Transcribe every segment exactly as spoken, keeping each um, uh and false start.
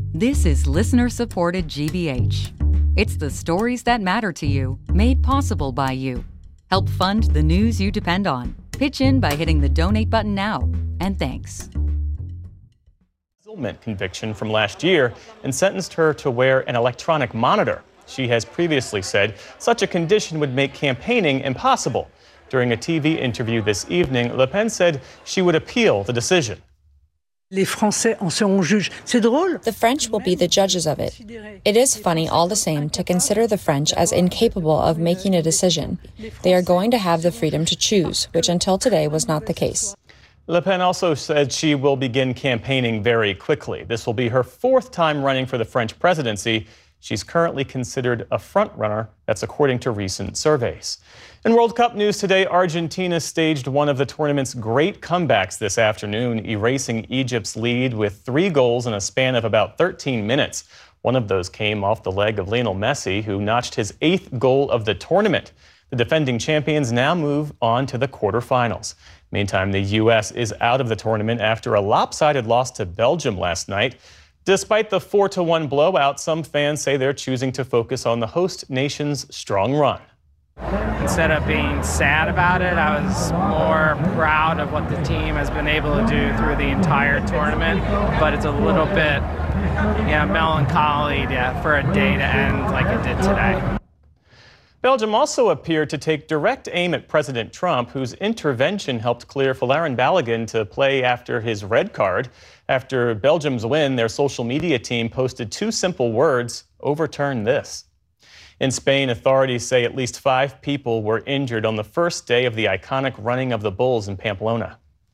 This is listener-supported G B H. It's the stories that matter to you, made possible by you. Help fund the news you depend on. Pitch in by hitting the donate button now. And thanks. Embezzlement conviction from last year and sentenced her to wear an electronic monitor. She has previously said such a condition would make campaigning impossible. During a T V interview this evening, Le Pen said she would appeal the decision. Les Français en seront juges. C'est drôle. The French will be the judges of it. It is funny all the same to consider the French as incapable of making a decision. They are going to have the freedom to choose, which until today was not the case. Le Pen also said she will begin campaigning very quickly. This will be her fourth time running for the French presidency. She's currently considered a frontrunner. That's according to recent surveys. In World Cup news today, Argentina staged one of the tournament's great comebacks this afternoon, erasing Egypt's lead with three goals in a span of about thirteen minutes. One of those came off the leg of Lionel Messi, who notched his eighth goal of the tournament. The defending champions now move on to the quarterfinals. Meantime, the U S is out of the tournament after a lopsided loss to Belgium last night. Despite the four to one blowout, some fans say they're choosing to focus on the host nation's strong run. Instead of being sad about it, I was more proud of what the team has been able to do through the entire tournament. But it's a little bit, yeah, melancholy yeah, for a day to end like it did today. Belgium also appeared to take direct aim at President Trump, whose intervention helped clear Folarin Balogun to play after his red card. After Belgium's win, their social media team posted two simple words: overturn this. In Spain, authorities say at least five people were injured on the first day of the iconic running of the bulls in Pamplona.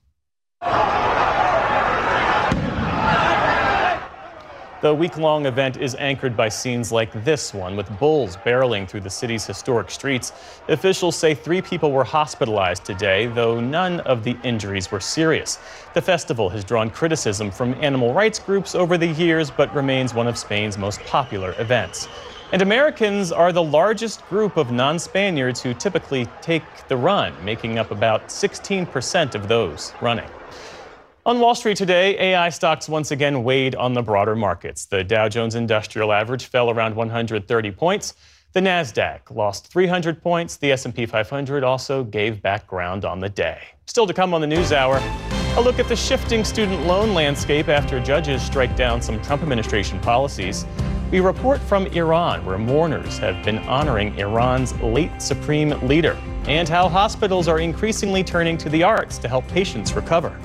The week-long event is anchored by scenes like this one, with bulls barreling through the city's historic streets. Officials say three people were hospitalized today, though none of the injuries were serious. The festival has drawn criticism from animal rights groups over the years, but remains one of Spain's most popular events. And Americans are the largest group of non-Spaniards who typically take the run, making up about sixteen percent of those running. On Wall Street today, A I stocks once again weighed on the broader markets. The Dow Jones Industrial Average fell around one hundred thirty points. The Nasdaq lost three hundred points. The S and P five hundred also gave back ground on the day. Still to come on the NewsHour, a look at the shifting student loan landscape after judges strike down some Trump administration policies. We report from Iran, where mourners have been honoring Iran's late supreme leader, and how hospitals are increasingly turning to the arts to help patients recover.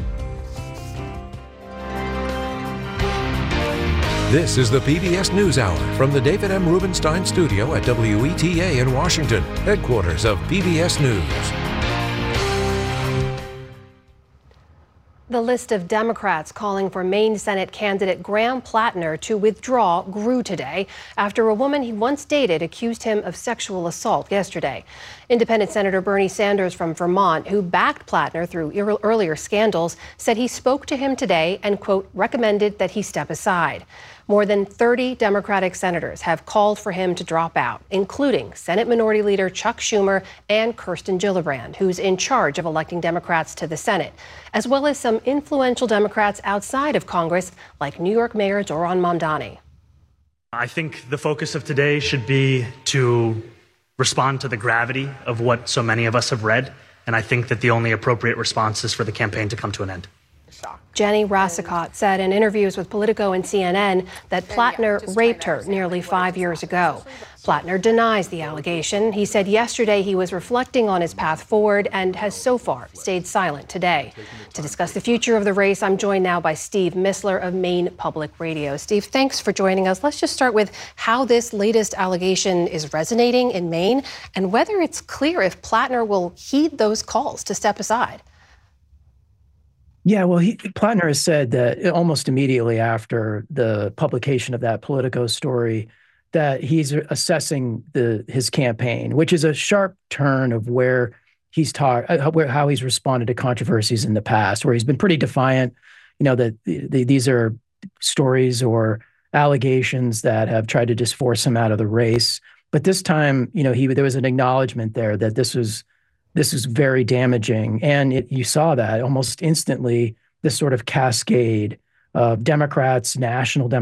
This is the P B S NewsHour from the David M. Rubenstein Studio at W E T A in Washington, headquarters of P B S News. The list of Democrats calling for Maine Senate candidate Graham Plattner to withdraw grew today after a woman he once dated accused him of sexual assault yesterday. Independent Senator Bernie Sanders from Vermont, who backed Plattner through earlier scandals, said he spoke to him today and, quote, recommended that he step aside. More than thirty Democratic senators have called for him to drop out, including Senate Minority Leader Chuck Schumer and Kirsten Gillibrand, who's in charge of electing Democrats to the Senate, as well as some influential Democrats outside of Congress, like New York Mayor Zohran Mamdani. I think the focus of today should be to respond to the gravity of what so many of us have read, and I think that the only appropriate response is for the campaign to come to an end. Jenny Rassicot said in interviews with Politico and C N N that Plattner raped her nearly five years ago. Plattner denies the allegation. He said yesterday he was reflecting on his path forward and has so far stayed silent today. To discuss the future of the race, I'm joined now by Steve Mistler of Maine Public Radio. Steve, thanks for joining us. Let's just start with how this latest allegation is resonating in Maine and whether it's clear if Plattner will heed those calls to step aside. Yeah, well, he, Plattner has said that almost immediately after the publication of that Politico story, that he's assessing the his campaign, which is a sharp turn of where he's talked, where how he's responded to controversies in the past, where he's been pretty defiant. You know that the, the, these are stories or allegations that have tried to just force him out of the race. But this time, you know, he there was an acknowledgement there that this was. This is very damaging. And it, you saw that almost instantly, this sort of cascade of Democrats, national Democrats,